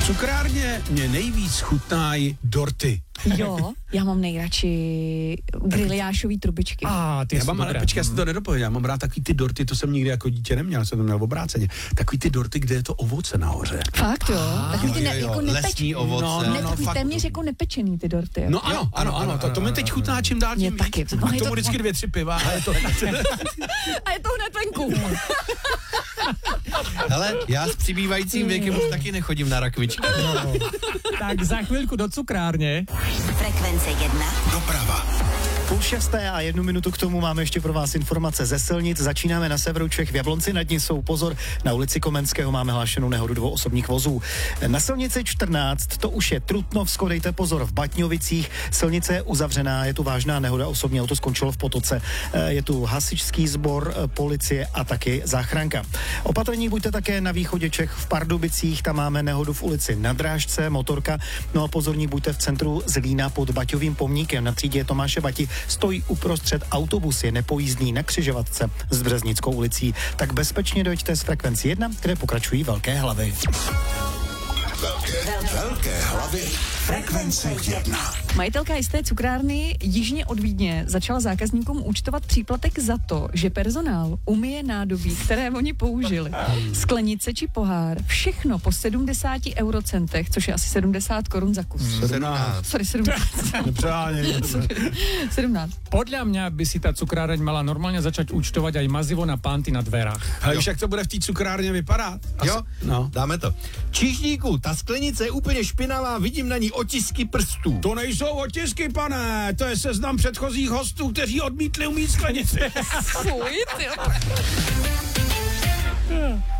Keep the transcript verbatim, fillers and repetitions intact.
cukrárně mě nejvíc chutnají dorty. Jo, já mám nejradši griliášový trubičky. A, ty Já mám, ale počkej, já si to nedopověděl, já mám rád takový ty dorty, to jsem nikdy jako dítě neměl, jsem to měl v obráceně. Takový ty dorty, kde je to ovoce nahoře. Fakt jo? Takový ty ne, jo, jo, jako lesní nepečený. ovoce. No, Ne, no, takový fakt. téměř jako nepečený ty dorty. Jo? No ano, ano, ano, to, to mi teď chutná čím dál tím Mě víc. taky. A No, je k tomu to- vždycky dvě, tři piva. A je to... A je to hned venku. Hele, já s přibývajícím věkem už taky nechodím na rakvičky. No. Tak za chvíľku do cukrárně. Frekvence jedna. Doprava. Půl šesté a jednu minutu k tomu máme ještě pro vás informace ze silnic. Začínáme na severu Čech. V Jablonci nad Nisou pozor. Na ulici Komenského máme hlášenou nehodu dvou osobních vozů. Na silnici čtrnáct to už je Trutnovsko, dejte pozor v Batňovicích. Silnice je uzavřená, je tu vážná nehoda, osobní auto skončilo v Potoce. Je tu hasičský sbor, policie a taky záchranka. Opatrní buďte také na východě Čech v Pardubicích, tam máme nehodu v ulici Na Drážce, motorka. No a pozorní buďte v centru Zlína pod Baťovým pomníkem na třídě Tomáše Bati. Stojí uprostřed autobus, je nepojízdný na křižovatce s Březnickou ulicí. Tak bezpečně dojďte z frekvenci jedna, kde pokračují velké hlavy. Velké, Velké hlavy. Frekvence jedna. Majitelka jisté cukrárny jižně od Vídně začala zákazníkům účtovat příplatek za to, že personál umyje nádobí, které oni použili. Sklenice či pohár, všechno po sedmdesáti eurocentech, což je asi sedmdesát korun za kus. sedmnáct. Sorry, sedmnáct. sedmnáct. Podľa mňa by si tá cukráreň mala normálne začať účtovať aj mazivo na pánty na dverách. Ale víš, jak to bude v té cukrárně vypadat? Jo, No. dáme to. Čížníku, ta sklenice je úplně špinavá, vidím na ní otisky prstů. To nejsou otisky, pane, to je seznam předchozích hostů, kteří odmítli umýt sklenici. Fuj, ty.